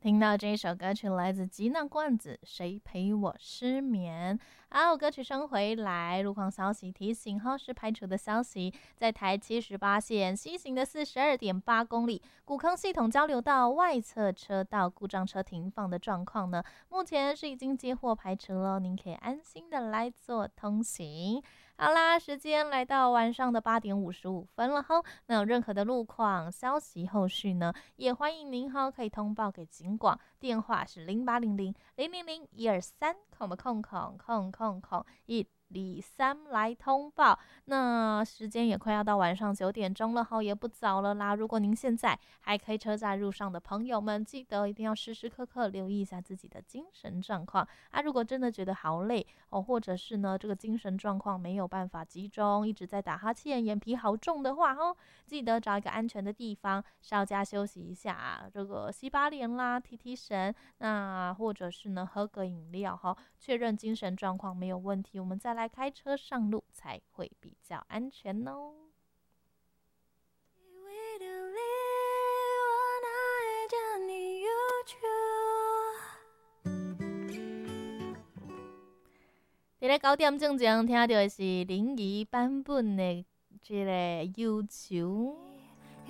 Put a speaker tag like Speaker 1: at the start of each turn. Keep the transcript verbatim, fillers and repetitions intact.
Speaker 1: 听到这一首歌曲来自吉娜罐子，谁陪我失眠。好，歌曲声回来，路况消息提醒，耗时排除的消息，在台七十八线西行的四十二点八公里，古坑系统交流道外侧车道故障车停放的状况呢，目前是已经接获排除了，您可以安心的来做通行。好啦，时间来到晚上的八点五十五分了吼。那有任何的路况消息后续呢，也欢迎您哈可以通报给警广，电话是零八零零零零零一二三空空空空空空一。李三来通报，那时间也快要到晚上九点钟了哈，也不早了啦。如果您现在还开车在路上的朋友们，记得一定要时时刻刻留意一下自己的精神状况啊。如果真的觉得好累哦，或者是呢这个精神状况没有办法集中，一直在打哈欠，眼皮好重的话哦，记得找一个安全的地方稍加休息一下啊，这个洗把脸啦，提提神，那或者是呢喝个饮料哈，确认精神状况没有问题，我们再来开车上路才会比较安全哦。在咧九点正前听到的是林怡版本的这个忧愁。